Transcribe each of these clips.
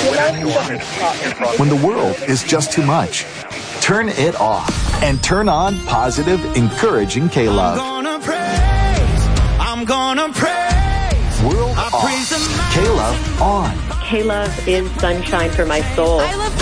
When the world is just too much, turn it off and turn on positive, encouraging K-Love. I'm gonna praise. World off. K-Love on. K-Love is sunshine for my soul. I love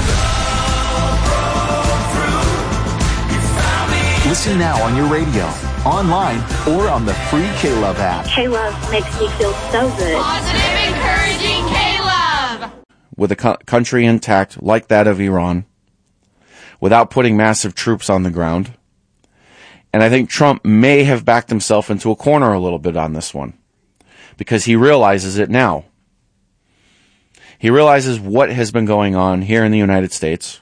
K-Love. Listen now on your radio, online, or on the free K-Love app. K-Love makes me feel so good. Positive, encouraging K-Love. With a country intact like that of Iran, without putting massive troops on the ground. And I think Trump may have backed himself into a corner a little bit on this one, because he realizes it now. He realizes what has been going on here in the United States.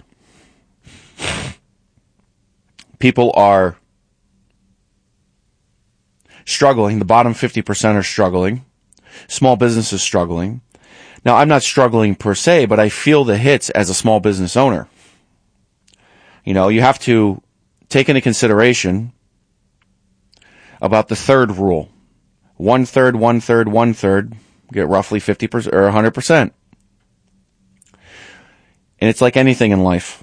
People are struggling. The bottom 50% are struggling. Small businesses struggling. Now, I'm not struggling per se, but I feel the hits as a small business owner. You know, you have to take into consideration about the third rule. 1/3, 1/3, 1/3, get roughly 50% or 100%. And it's like anything in life.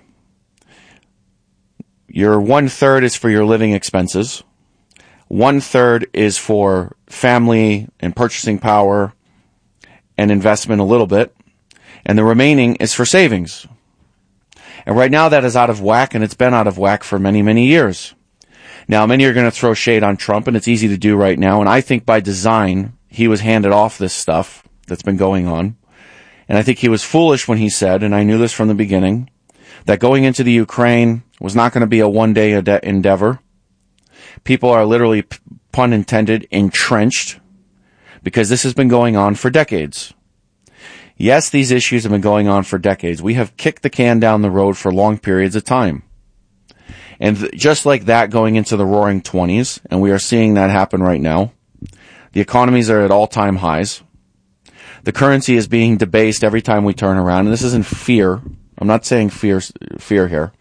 Your 1/3 is for your living expenses. 1/3 is for family and purchasing power and investment a little bit. And the remaining is for savings. And right now that is out of whack, and it's been out of whack for many, many years. Now, many are going to throw shade on Trump, and it's easy to do right now. And I think by design, he was handed off this stuff that's been going on. And I think he was foolish when he said, and I knew this from the beginning, that going into the Ukraine was not going to be a one-day endeavor. People are literally, pun intended, entrenched, because this has been going on for decades. Yes, these issues have been going on for decades. We have kicked the can down the road for long periods of time. And just like that, going into the roaring 20s, and we are seeing that happen right now, the economies are at all-time highs. The currency is being debased every time we turn around, and this isn't fear. I'm not saying fear here.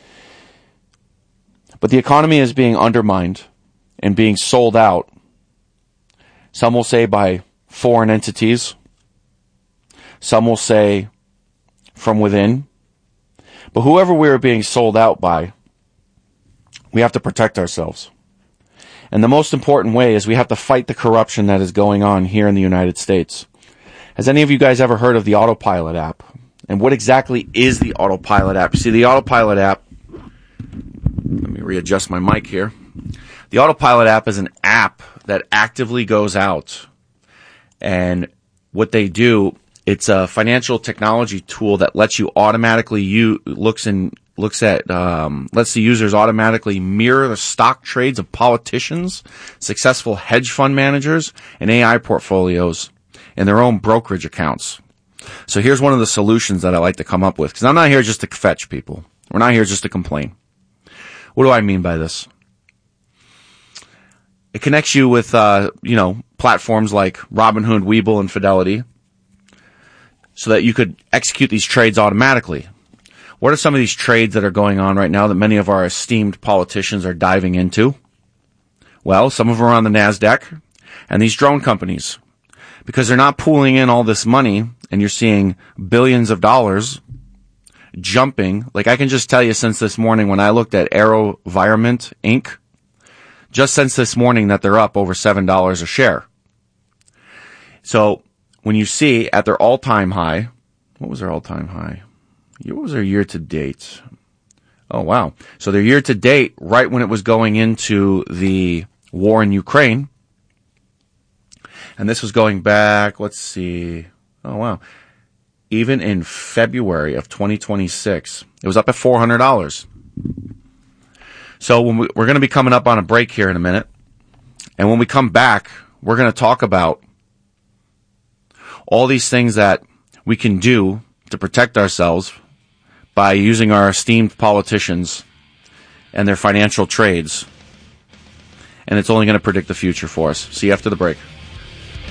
But the economy is being undermined and being sold out. Some will say by foreign entities. Some will say from within. But whoever we are being sold out by, we have to protect ourselves. And the most important way is we have to fight the corruption that is going on here in the United States. Has any of you guys ever heard of the Autopilot app? And what exactly is the Autopilot app? You see, the Autopilot app, let me readjust my mic here. The Autopilot app is an app that actively goes out, and what they do, it's a financial technology tool that lets you automatically lets the users automatically mirror the stock trades of politicians, successful hedge fund managers, and AI portfolios in their own brokerage accounts. So here's one of the solutions that I like to come up with, because I'm not here just to fetch people. We're not here just to complain. What do I mean by this? It connects you with, platforms like Robinhood, Webull, and Fidelity, so that you could execute these trades automatically. What are some of these trades that are going on right now that many of our esteemed politicians are diving into? Well, some of them are on the NASDAQ and these drone companies, because they're not pooling in all this money, and you're seeing billions of dollars jumping. Like, I can just tell you, since this morning when I looked at AeroVironment Inc., just since this morning, that they're up over $7 a share. So when you see at their all-time high, what was their all-time high? What was their year-to-date? Oh, wow. So their year-to-date, right when it was going into the war in Ukraine, and this was going back, let's see, oh, wow. Even in February of 2026, it was up at $400. So when we're going to be coming up on a break here in a minute, and when we come back, we're going to talk about all these things that we can do to protect ourselves by using our esteemed politicians and their financial trades. And it's only going to predict the future for us. See you after the break.